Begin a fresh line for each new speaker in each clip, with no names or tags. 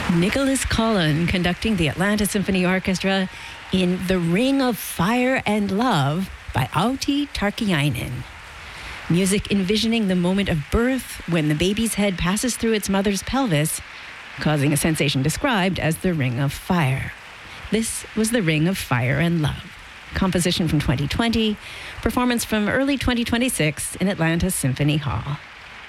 Nicholas Collin conducting the Atlanta Symphony Orchestra in The Ring of Fire and Love by Outi Tarkkiainen. Music envisioning the moment of birth when the baby's head passes through its mother's pelvis, causing a sensation described as the Ring of Fire. This was The Ring of Fire and Love. Composition from 2020, performance from early 2026 in Atlanta Symphony Hall.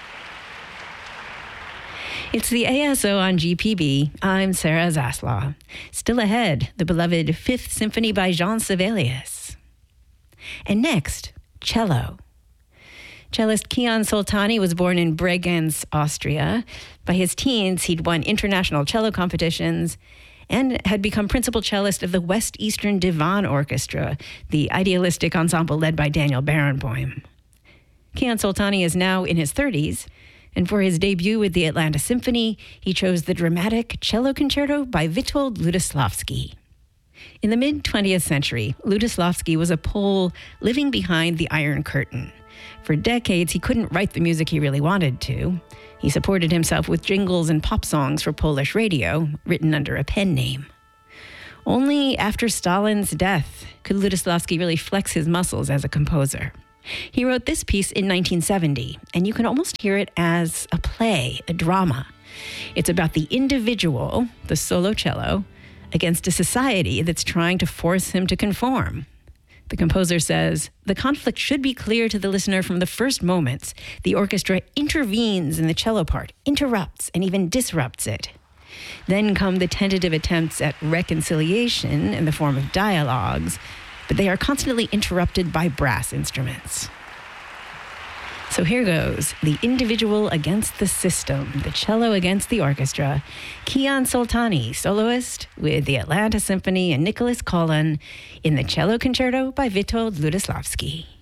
It's the ASO on GPB. I'm Sarah Zaslaw. Still ahead, the beloved Fifth Symphony by Jean Sibelius. And next, cello. Cellist Kiyan Soltani was born in Bregenz, Austria. By his teens, he'd won international cello competitions and had become principal cellist of the West Eastern Divan Orchestra, the idealistic ensemble led by Daniel Barenboim. Kiyan Soltani is now in his 30s, and for his debut with the Atlanta Symphony, he chose the dramatic cello concerto by Witold Lutosławski. In the mid-20th century, Lutosławski was a Pole living behind the Iron Curtain. For decades, he couldn't write the music he really wanted to. He supported himself with jingles and pop songs for Polish radio, written under a pen name. Only after Stalin's death could Lutosławski really flex his muscles as a composer. He wrote this piece in 1970, and you can almost hear it as a play, a drama. It's about the individual, the solo cello, against a society that's trying to force him to conform. The composer says, the conflict should be clear to the listener from the first moments. The orchestra intervenes in the cello part, interrupts, and even disrupts it. Then come the tentative attempts at reconciliation in the form of dialogues, but they are constantly interrupted by brass instruments. So here goes, the individual against the system, the cello against the orchestra. Kiyan Soltani, soloist with the Atlanta Symphony and Nicholas Collin in the cello concerto by Witold Lutosławski.